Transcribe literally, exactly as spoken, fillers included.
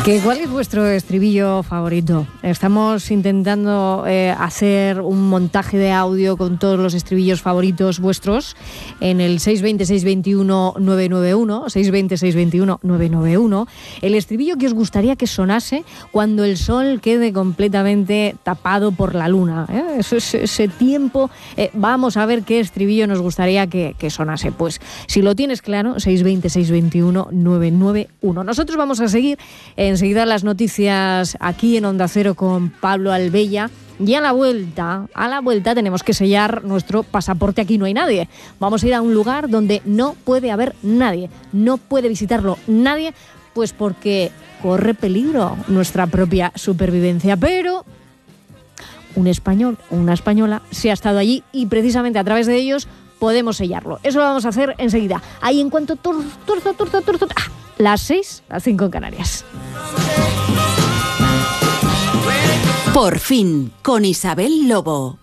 ¿Qué, ¿Cuál es vuestro estribillo favorito? Estamos intentando eh, hacer un montaje de audio con todos los estribillos favoritos vuestros en el seis dos cero, seis dos uno, nueve nueve uno, seis dos cero, seis dos uno, nueve nueve uno. El estribillo que os gustaría que sonase cuando el sol quede completamente tapado por la luna. ¿eh? Eso es ese tiempo. Eh, vamos a ver qué estribillo nos gustaría que, que sonase. Pues si lo tienes claro, seis dos cero, seis dos uno, nueve nueve uno. Nosotros vamos a seguir en Enseguida las noticias aquí en Onda Cero con Pablo Albella. Y a la vuelta, a la vuelta tenemos que sellar nuestro pasaporte. Aquí no hay nadie. Vamos a ir a un lugar donde no puede haber nadie. No puede visitarlo nadie, pues porque corre peligro nuestra propia supervivencia. Pero un español o una española se ha estado allí y precisamente a través de ellos podemos sellarlo. Eso lo vamos a hacer enseguida. Ahí en cuanto turzo, turzo, turzo, turzo, ¡ah! Las seis, las cinco en Canarias. Por fin, con Isabel Lobo.